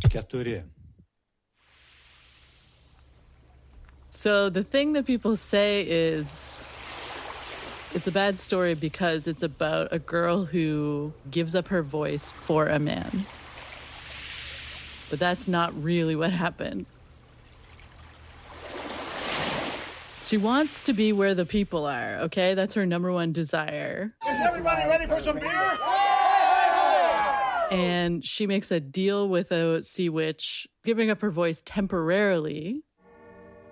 Keturi. So the thing that people say is it's a bad story because it's about a girl who gives up her voice for a man. But that's not really what happened. She wants to be where the people are, okay? That's her number one desire. Is everybody ready for some beer? And she makes a deal with a sea witch, giving up her voice temporarily